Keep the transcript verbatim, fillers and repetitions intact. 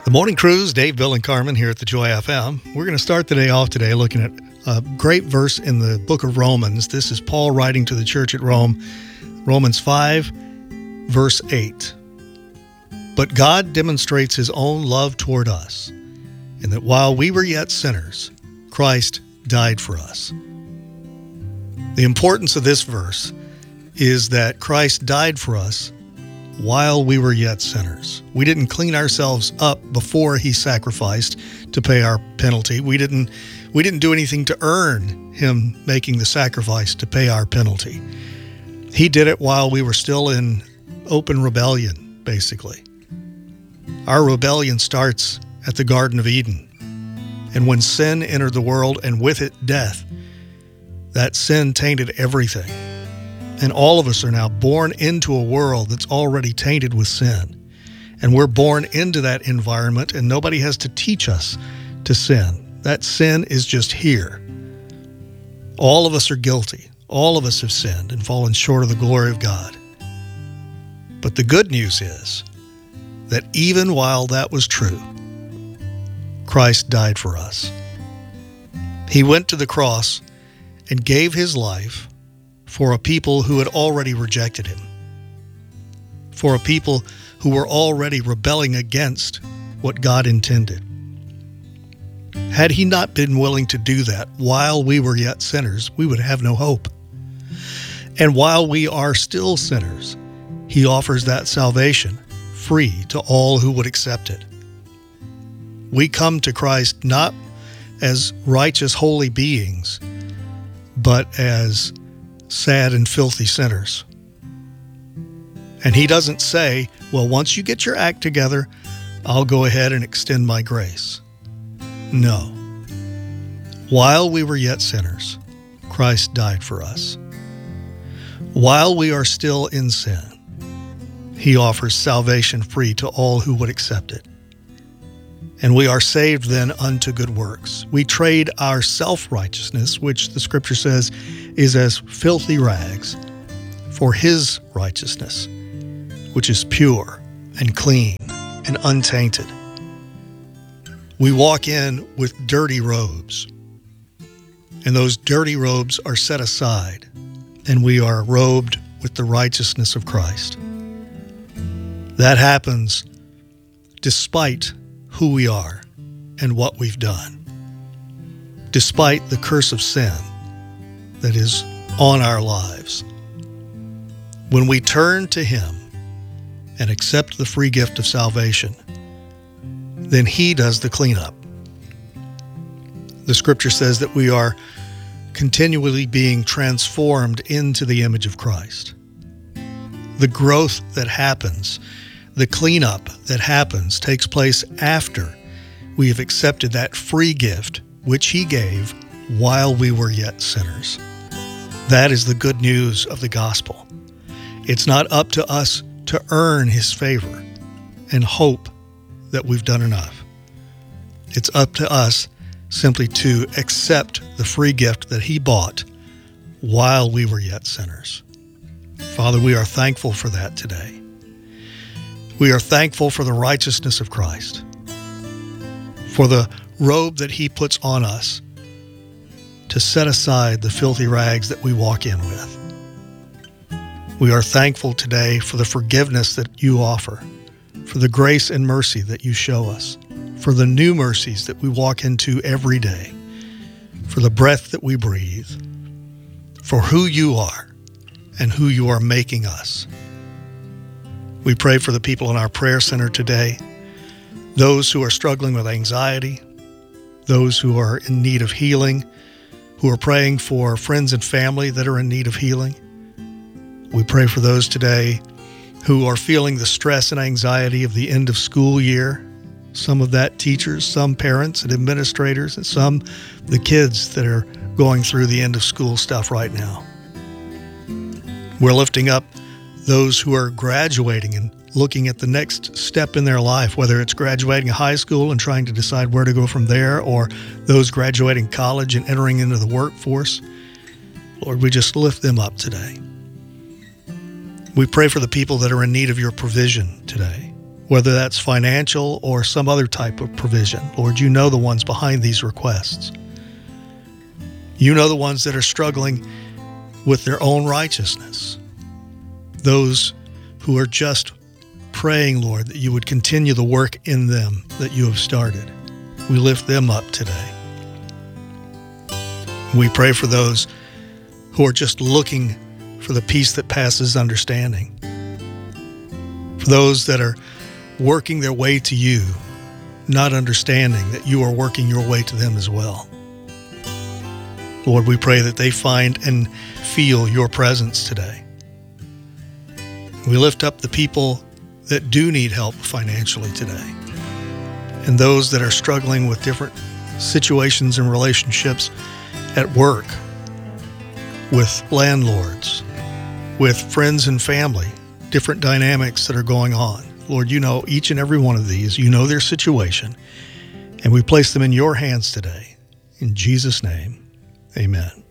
The Morning Cruise, Dave, Bill, and Carmen here at the Joy F M. We're going to start the day off today looking at a great verse in the book of Romans. This is Paul writing to the church at Rome, Romans five, verse eight. But God demonstrates his own love toward us, in that while we were yet sinners, Christ died for us. The importance of this verse is that Christ died for us while we were yet sinners. We didn't clean ourselves up before he sacrificed to pay our penalty. We didn't we didn't do anything to earn him making the sacrifice to pay our penalty. He did it while we were still in open rebellion, basically. Our rebellion starts at the Garden of Eden. And when sin entered the world, and with it death, that sin tainted everything. And all of us are now born into a world that's already tainted with sin. And we're born into that environment, and nobody has to teach us to sin. That sin is just here. All of us are guilty. All of us have sinned and fallen short of the glory of God. But the good news is that even while that was true, Christ died for us. He went to the cross and gave his life for a people who had already rejected him, for a people who were already rebelling against what God intended. Had he not been willing to do that while we were yet sinners, we would have no hope. And while we are still sinners, he offers that salvation free to all who would accept it. We come to Christ not as righteous, holy beings, but as sad and filthy sinners. And he doesn't say, well, once you get your act together, I'll go ahead and extend my grace. No. While we were yet sinners, Christ died for us. While we are still in sin, he offers salvation free to all who would accept it. And we are saved then unto good works. We trade our self-righteousness, which the scripture says is as filthy rags, for his righteousness, which is pure and clean and untainted. We walk in with dirty robes, and those dirty robes are set aside, and we are robed with the righteousness of Christ. That happens despite who we are and what we've done, despite the curse of sin that is on our lives. When we turn to him and accept the free gift of salvation, then he does the cleanup. The scripture says that we are continually being transformed into the image of Christ. The growth that happens, the cleanup that happens, takes place after we have accepted that free gift which he gave while we were yet sinners. That is the good news of the gospel. It's not up to us to earn his favor and hope that we've done enough. It's up to us simply to accept the free gift that he bought while we were yet sinners. Father, we are thankful for that today. We are thankful for the righteousness of Christ, for the robe that he puts on us to set aside the filthy rags that we walk in with. We are thankful today for the forgiveness that you offer, for the grace and mercy that you show us, for the new mercies that we walk into every day, for the breath that we breathe, for who you are and who you are making us. We pray for the people in our prayer center today, those who are struggling with anxiety, those who are in need of healing, who are praying for friends and family that are in need of healing. We pray for those today who are feeling the stress and anxiety of the end of school year, some of that teachers, some parents and administrators, and some the kids that are going through the end of school stuff right now. We're lifting up those who are graduating and looking at the next step in their life, whether it's graduating high school and trying to decide where to go from there, or those graduating college and entering into the workforce. Lord, we just lift them up today. We pray for the people that are in need of your provision today. whether that's financial or some other type of provision. Lord, you know the ones behind these requests. You know the ones that are struggling with their own righteousness. Those who are just praying, Lord, that you would continue the work in them that you have started. We lift them up today. We pray for those who are just looking for the peace that passes understanding. For those that are working their way to you, not understanding that you are working your way to them as well. Lord, we pray that they find and feel your presence today. We lift up the people that do need help financially today, and those that are struggling with different situations and relationships at work, with landlords, with friends and family, different dynamics that are going on. Lord, you know each and every one of these. You know their situation, and we place them in your hands today. In Jesus' name, amen.